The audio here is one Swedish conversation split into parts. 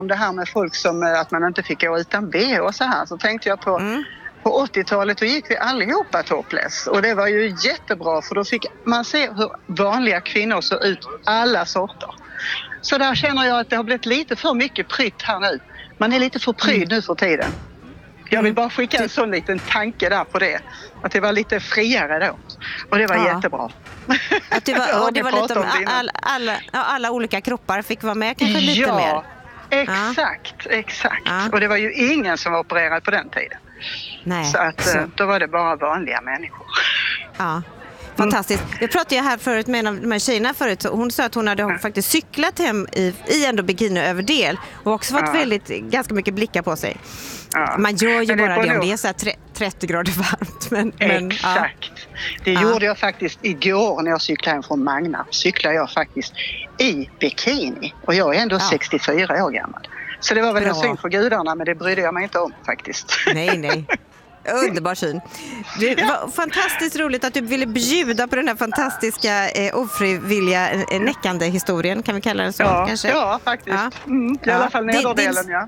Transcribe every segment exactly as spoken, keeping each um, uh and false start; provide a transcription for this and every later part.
om det här med folk som eh, att man inte fick gå utan B och så här, så tänkte jag på Mm. på åttiotalet då gick vi allihopa topless och det var ju jättebra för då fick man se hur vanliga kvinnor såg ut alla sorter. Så där känner jag att det har blivit lite för mycket prytt här nu. Man är lite för pryd mm. nu för tiden. Jag vill bara skicka en sån liten tanke där på det. Att det var lite friare då. Och det var ja. jättebra. Att det var, och det var lite om all, alla, alla olika kroppar fick vara med kanske lite ja, mer. Exakt, ja. exakt. Ja. Och det var ju ingen som var opererad på den tiden. Nej, så att så. Då var det bara vanliga människor. Ja. Fantastiskt. Jag pratade ju här förut med en av de här tjejerna förut. Hon sa att hon hade faktiskt cyklat hem i, i ändå bikiniöverdel och också fått ja. väldigt, ganska mycket blickar på sig. Ja. Man gör ju det bara det om nog... det är så här trettio grader varmt. Men, men, Exakt. Ja. Det ja. gjorde jag faktiskt igår när jag cyklade hem från Magna. Cyklade jag faktiskt i bikini. Och jag är ändå ja. sextiofyra år gammal. Så det var väl Bra. en syn för gudarna, men det brydde jag mig inte om faktiskt. Nej, nej. Underbar syn. Det var fantastiskt roligt att du ville bjuda på den här fantastiska eh, ofrivilliga eh, näckande historien, kan vi kalla det så ja, kanske? Ja, faktiskt. Ja. Mm, I ja. alla fall nederdelen, ja.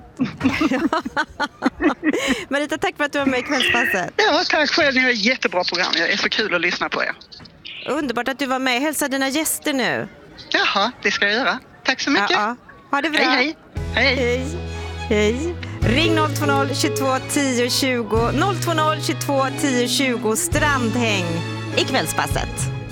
Marita, tack för att du var med i Kvällspasset. Ja, tack själv. Ni har ett jättebra program. Det är så kul att lyssna på er. Underbart att du var med. Hälsa dina gäster nu. Jaha, det ska jag göra. Tack så mycket. Ja, ja. Ha det bra. Hej, hej. Hej. Hej. Ring noll två noll tjugotvå tio tjugo noll två noll tjugotvå tio tjugo Strandhäng i Kvällspasset.